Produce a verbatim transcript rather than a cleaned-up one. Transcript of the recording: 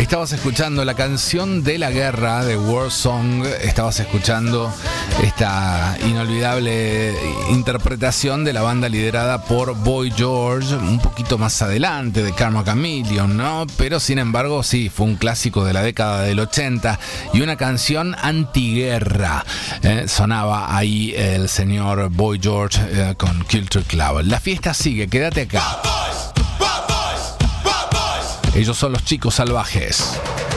Estabas escuchando la canción de la guerra de War Song. Estabas escuchando esta inolvidable interpretación de la banda liderada por Boy George, un poquito más adelante de Karma Chameleon, ¿no? Pero sin embargo, sí, fue un clásico de la década del ochenta y una canción antiguerra. Eh, sonaba ahí el señor Boy George eh, con Culture Club. La fiesta sigue, quédate acá. Ellos son los Chicos Salvajes.